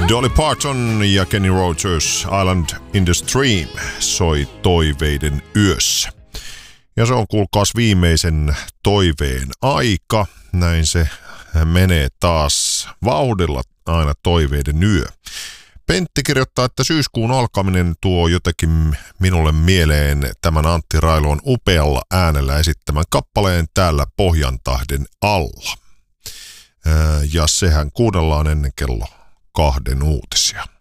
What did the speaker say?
Dolly Parton ja Kenny Rogers, Island in the Stream, soi toiveiden yössä. Ja se on kuulkaas viimeisen toiveen aika. Näin se menee taas vauhdilla aina toiveiden yö. Pentti kirjoittaa, että syyskuun alkaminen tuo jotenkin minulle mieleen tämän Antti Railoon upealla äänellä esittämän kappaleen Täällä Pohjantahden alla. Ja sehän kuunnellaan ennen kello 2 uutisia.